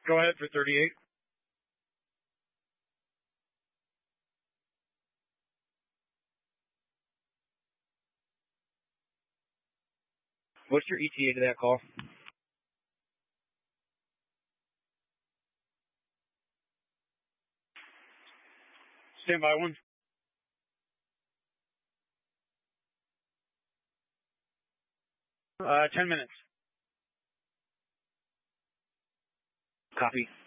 Go ahead for 38. What's your ETA to that call? Stand by one. $10 minutes. Copy.